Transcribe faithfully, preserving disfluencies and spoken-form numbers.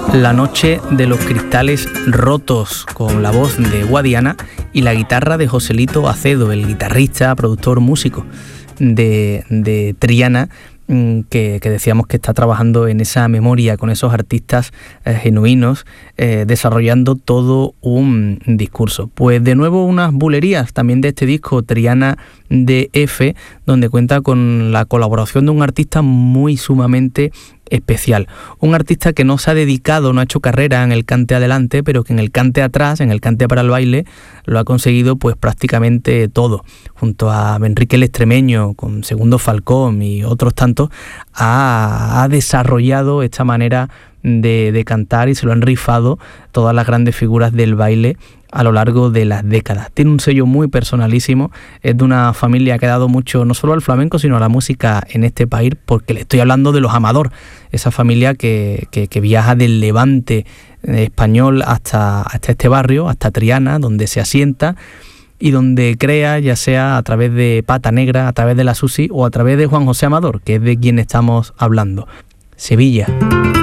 La noche de los cristales rotos, con la voz de Guadiana y la guitarra de Joselito Acedo, el guitarrista, productor, músico de, de Triana, que, que decíamos que está trabajando en esa memoria con esos artistas eh, genuinos, eh, desarrollando todo un discurso. Pues de nuevo unas bulerías también de este disco, Triana D F, donde cuenta con la colaboración de un artista muy sumamente especial, un artista que no se ha dedicado, no ha hecho carrera en el cante adelante, pero que en el cante atrás, en el cante para el baile, lo ha conseguido pues prácticamente todo. Junto a Enrique el Extremeño, con Segundo Falcón y otros tantos, ha, ha desarrollado esta manera de, de cantar y se lo han rifado todas las grandes figuras del baile a lo largo de las décadas. Tiene un sello muy personalísimo, es de una familia que ha dado mucho no solo al flamenco sino a la música en este país, porque le estoy hablando de los Amador, esa familia que, que, que viaja del Levante español hasta, hasta este barrio, hasta Triana, donde se asienta y donde crea, ya sea a través de Pata Negra, a través de la Susi o a través de Juan José Amador, que es de quien estamos hablando. Sevilla.